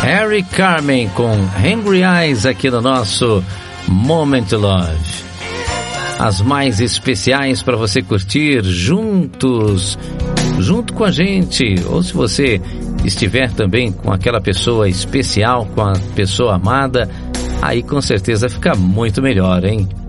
Harry Carmen com Hungry Eyes aqui no nosso Moment Love. As mais especiais para você curtir juntos, junto com a gente. Ou se você estiver também com aquela pessoa especial, com a pessoa amada, aí com certeza fica muito melhor, hein?